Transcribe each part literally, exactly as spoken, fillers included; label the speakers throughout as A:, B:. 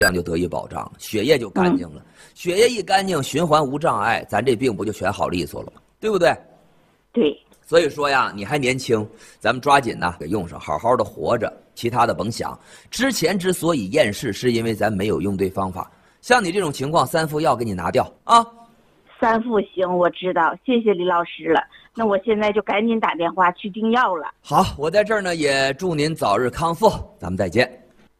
A: 量就得以保障了，血液就干净了。嗯、血液一干净，循环无障碍，咱这病不就全好利索了吗？对不对？
B: 对。
A: 所以说呀，你还年轻，咱们抓紧呐给用上，好好的活着，其他的甭想。之前之所以厌世，是因为咱没有用对方法。像你这种情况，三副药给你拿掉啊。
B: 三副行，我知道，谢谢李老师了。那我现在就赶紧打电话去订药了。
A: 好，我在这儿呢，也祝您早日康复，咱们再见。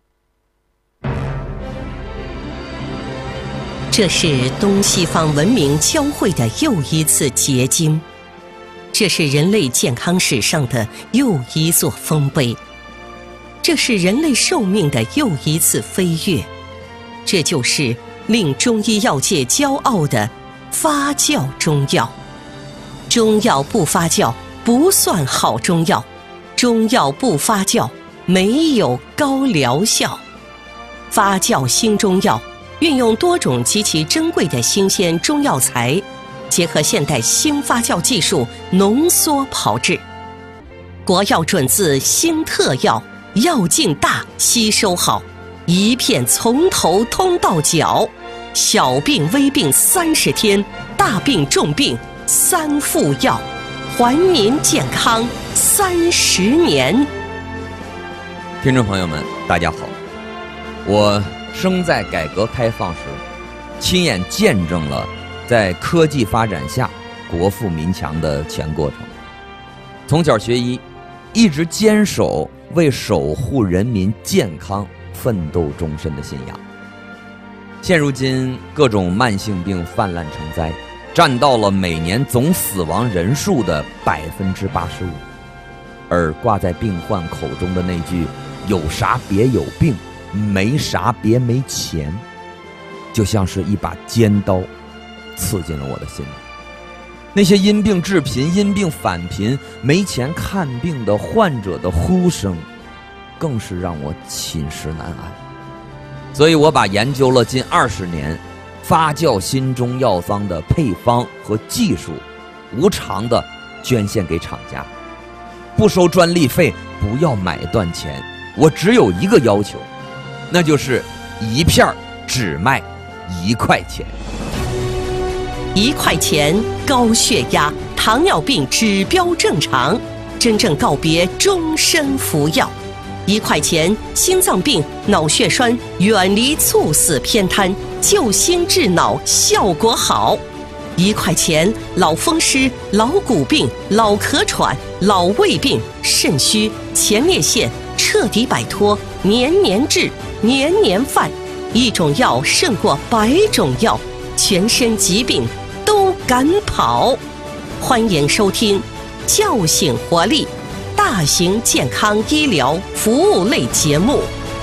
C: 这是东西方文明交汇的又一次结晶，这是人类健康史上的又一座丰碑，这是人类寿命的又一次飞跃，这就是令中医药界骄傲的发酵中药。中药不发酵不算好中药，中药不发酵没有高疗效。发酵新中药运用多种极其珍贵的新鲜中药材，结合现代新发酵技术浓缩炮制，国药准字新特药，药劲大，吸收好，一片从头通到脚，小病微病三十天，大病重病三副药，还您健康三十年。
A: 听众朋友们，大家好，我生在改革开放时，亲眼见证了在科技发展下国富民强的全过程。从小学医，一直坚守为守护人民健康奋斗终身的信仰。现如今各种慢性病泛滥成灾，占到了每年总死亡人数的百分之八十五，而挂在病患口中的那句“有啥别有病，没啥别没钱”，就像是一把尖刀刺进了我的心里。那些因病致贫、因病返贫、没钱看病的患者的呼声，更是让我寝食难安。所以我把研究了近二十年发酵新中药方的配方和技术，无偿的捐献给厂家，不收专利费，不要买断钱。我只有一个要求，那就是一片只卖一块钱。
C: 一块钱，高血压、糖尿病指标正常，真正告别终身服药。一块钱，心脏病、脑血栓远离猝死偏瘫，救心治脑效果好。一块钱，老风湿、老骨病、老咳喘、老胃病、肾虚、前列腺彻底摆脱，年年治，年年犯。一种药胜过百种药，全身疾病都赶跑。欢迎收听叫醒活力大型健康医疗服务类节目。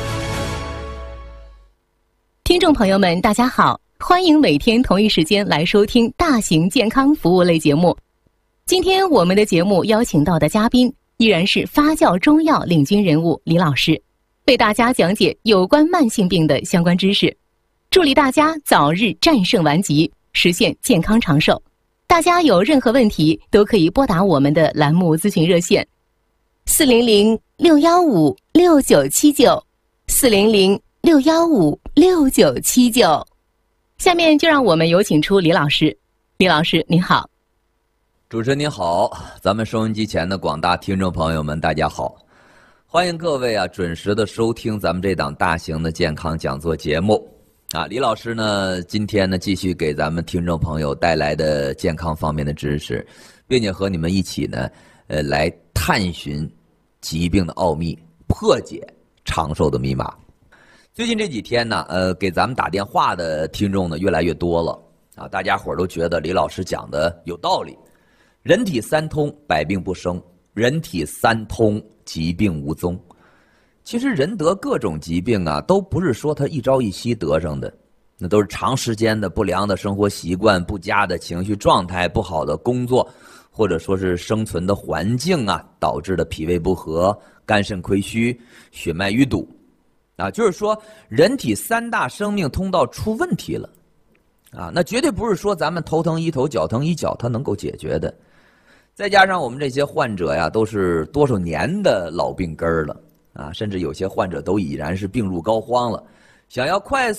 D: 听众朋友们大家好，欢迎每天同一时间来收听大型健康服务类节目。今天我们的节目邀请到的嘉宾依然是发酵中药领军人物李老师，为大家讲解有关慢性病的相关知识，助力大家早日战胜顽疾，实现健康长寿。大家有任何问题都可以拨打我们的栏目咨询热线四零零六一五六九七九 四零零六一五六九七九。下面就让我们有请出李老师。李老师您好。
A: 主持人您好，咱们收音机前的广大听众朋友们大家好，欢迎各位啊准时的收听咱们这档大型的健康讲座节目啊。李老师呢今天呢继续给咱们听众朋友带来的健康方面的知识，并且和你们一起呢呃来探寻疾病的奥秘，破解长寿的密码。最近这几天呢呃给咱们打电话的听众呢越来越多了啊，大家伙都觉得李老师讲的有道理。人体三通，百病不生；人体三通，疾病无踪。其实人得各种疾病啊，都不是说他一朝一夕得上的，那都是长时间的不良的生活习惯、不佳的情绪状态、不好的工作，或者说是生存的环境啊，导致的脾胃不和、肝肾亏虚、血脉淤堵啊，就是说人体三大生命通道出问题了啊，那绝对不是说咱们头疼医头、脚疼医脚它能够解决的。再加上我们这些患者呀，都是多少年的老病根儿了啊，甚至有些患者都已然是病入膏肓了， 想要快速